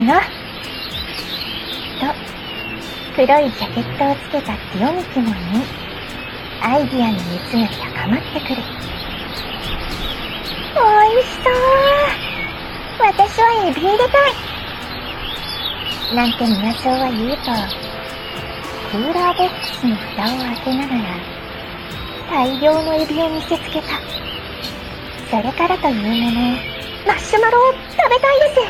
のと、黒いジャケットをつけた清光もに、アイディアの熱が高まってくる。おいしそう。私はエビ入れたい。なんて宮蔵は言うと、クーラーボックスの蓋を開けながら、大量のエビを見せつけた。それからというもの、マシュマロを食べたいです。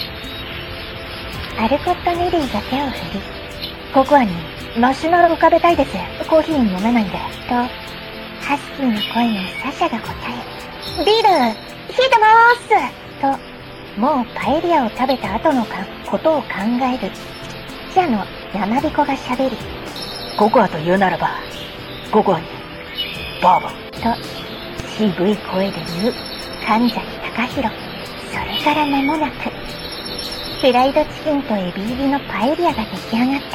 アルコット・ネリーが手を振り、ココアにマシュマロを食べたいです。コーヒー飲めないんで。と、ハスキーの声のサシャが答え、ビール、冷えてまーすと、もうパエリアを食べた後のことを考える、記者の山彦が喋り、ココアと言うならば、ココアに、バーボンと、渋い声で言う、神崎隆弘。それから間もなく、フライドチキンとエビ入りのパエリアが出来上がった。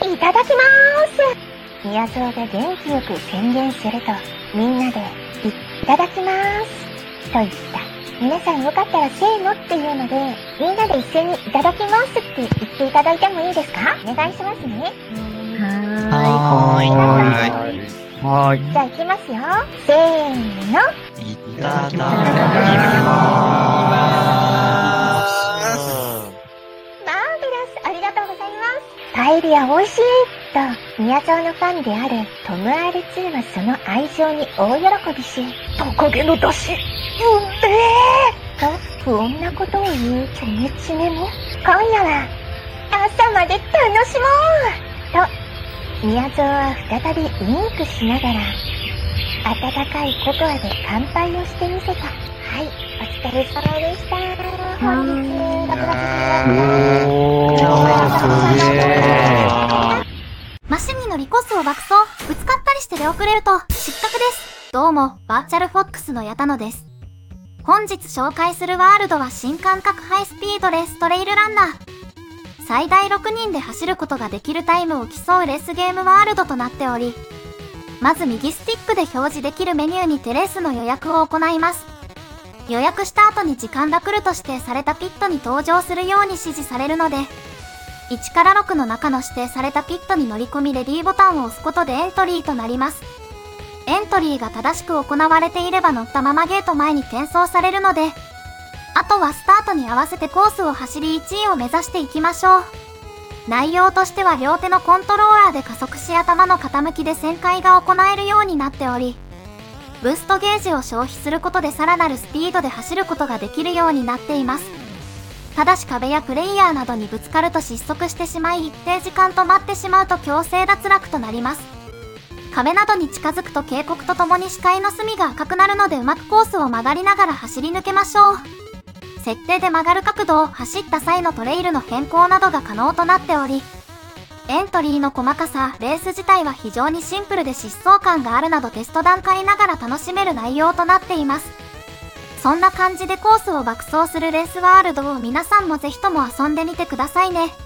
いただきまーす。宮蔵が元気よく宣言すると、みんなで、いただきまーす。と言った。皆さんよかったらせーのっていうので、みんなで一斉にいただきますって言っていただいてもいいですか？お願いしますね。 はい。 じゃあ行きますよ。せーの。 いただきます。 ありがとうございます。パエリア美味しいと、宮蔵のファンであるトム R2 はその愛情に大喜びし、トカゲの出汁、と不穏なことを言うチョメチメも、今夜は朝まで楽しもうと、宮蔵は再びウインクしながら、温かいココアで乾杯をしてみせた。はい、お疲れ様でした。本日6月マシュミのリコスを爆走、ぶつかったりして出遅れると失格です。どうも、バーチャルフォックスのヤタノです。本日紹介するワールドは新感覚ハイスピードレーストレイルランナー。最大6人で走ることができるタイムを競うレースゲームワールドとなっており、まず右スティックで表示できるメニューにてレースの予約を行います。予約した後に時間が来ると指定されたピットに登場するように指示されるので、1から6の中の指定されたピットに乗り込みレディーボタンを押すことでエントリーとなります。エントリーが正しく行われていれば乗ったままゲート前に転送されるので、あとはスタートに合わせてコースを走り1位を目指していきましょう。内容としては両手のコントローラーで加速し頭の傾きで旋回が行えるようになっており、ブーストゲージを消費することでさらなるスピードで走ることができるようになっています。ただし壁やプレイヤーなどにぶつかると失速してしまい、一定時間止まってしまうと強制脱落となります。壁などに近づくと警告とともに視界の隅が赤くなるのでうまくコースを曲がりながら走り抜けましょう。設定で曲がる角度を走った際のトレイルの変更などが可能となっており、エントリーの細かさ、レース自体は非常にシンプルで疾走感があるなどテスト段階ながら楽しめる内容となっています。そんな感じでコースを爆走するレースワールドを皆さんもぜひとも遊んでみてくださいね。